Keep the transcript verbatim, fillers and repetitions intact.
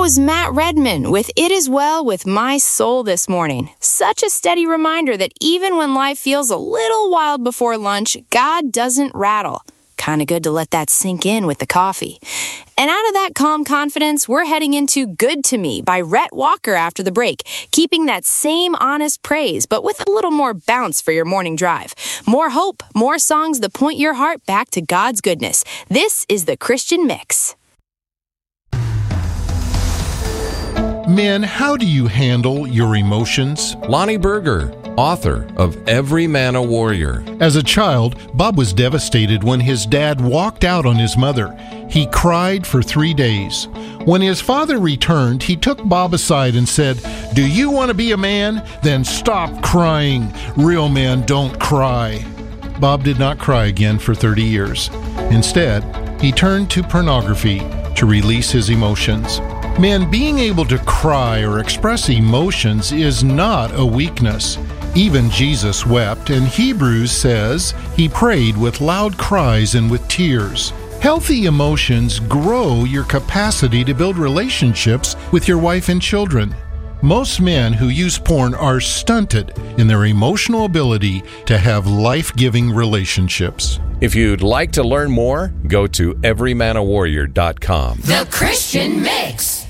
was Matt Redman with It Is Well With My Soul this morning. Such a steady reminder that even when life feels a little wild before lunch, God doesn't rattle. Kind of good to let that sink in with the coffee. And out of that calm confidence, we're heading into Good to Me by Rhett Walker after the break, keeping that same honest praise, but with a little more bounce for your morning drive. More hope, more songs that point your heart back to God's goodness. This is the Christian Mix. Men, how do you handle your emotions? Lonnie Berger, author of Every Man a Warrior. As a child, Bob was devastated when his dad walked out on his mother. He cried for three days. When his father returned, he took Bob aside and said, "Do you want to be a man? Then stop crying. Real men don't cry." Bob did not cry again for thirty years. Instead, he turned to pornography to release his emotions. Men, being able to cry or express emotions is not a weakness. Even Jesus wept, and Hebrews says he prayed with loud cries and with tears. Healthy emotions grow your capacity to build relationships with your wife and children. Most men who use porn are stunted in their emotional ability to have life-giving relationships. If you'd like to learn more, go to every man a warrior dot com. The Christian Mix.